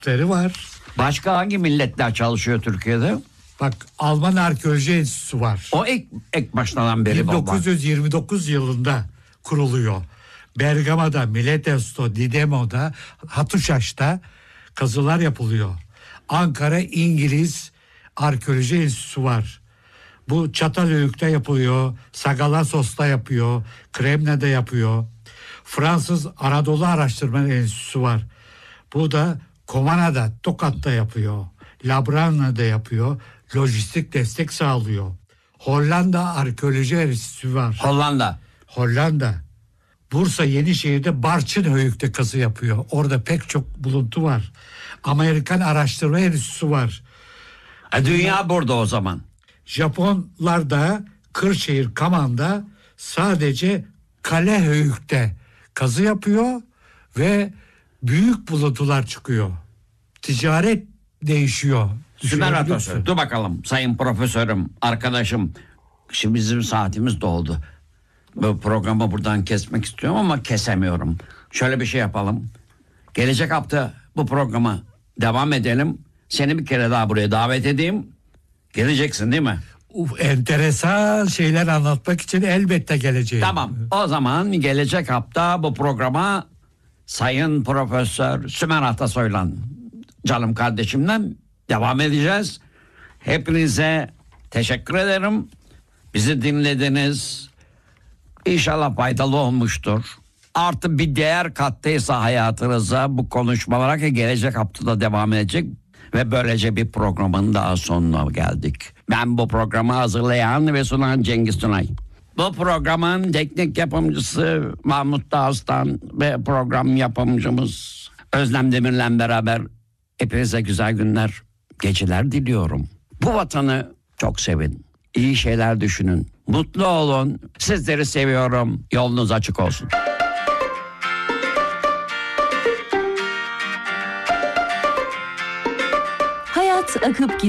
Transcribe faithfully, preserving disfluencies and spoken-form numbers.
var. Başka hangi milletler çalışıyor Türkiye'de? Bak, Alman Arkeoloji Enstitüsü var. O ilk, ilk baştan beri bin baba. dokuz yüz yirmi dokuz yılında kuruluyor. Bergama'da, Miletos'ta, Didemo'da, Hatuşaş'ta kazılar yapılıyor. Ankara İngiliz Arkeoloji Enstitüsü var. Bu Çatalhöyük'te yapılıyor, Sagalassos'ta yapıyor, Kremne'de yapıyor. Fransız Anadolu Araştırma Enstitüsü var. Bu da Komana'da, Tokat'ta yapıyor. Labrana'da yapıyor. Lojistik destek sağlıyor. Hollanda Arkeoloji Enstitüsü var. Hollanda. Hollanda. Bursa Yenişehir'de Barçınhöyük'te kazı yapıyor. Orada pek çok buluntu var. Amerikan Araştırma Enstitüsü var. E, dünya burada o zaman. Japonlar da Kırşehir Kaman'da sadece Kalehöyük'te kazı yapıyor ve büyük buluntular çıkıyor. Ticaret değişiyor. Sümer Atasözü. Dur bakalım sayın profesörüm, arkadaşım. Şimdi bizim saatimiz doldu. Bu programı buradan kesmek istiyorum ama kesemiyorum. Şöyle bir şey yapalım. Gelecek hafta bu programa devam edelim. Seni bir kere daha buraya davet edeyim. Geleceksin değil mi? Uf, enteresan şeyler anlatmak için elbette geleceğim. Tamam. O zaman gelecek hafta bu programa Sayın Profesör Sümer Atasoy'la, canım kardeşimden devam edeceğiz. Hepinize teşekkür ederim. Bizi dinlediniz. İnşallah faydalı olmuştur. Artı bir değer kattıysa hayatınıza bu konuşmalara, ki gelecek haftada devam edecek. Ve böylece bir programın daha sonuna geldik. Ben bu programı hazırlayan ve sunan Cengiz Tunay. Bu programın teknik yapımcısı Mahmut Dağıstan ve program yapımcımız Özlem Demir'le beraber hepinize güzel günler, geceler diliyorum. Bu vatanı çok sevin. İyi şeyler düşünün. Mutlu olun. Sizleri seviyorum. Yolunuz açık olsun. Hayat akıp gidiyor.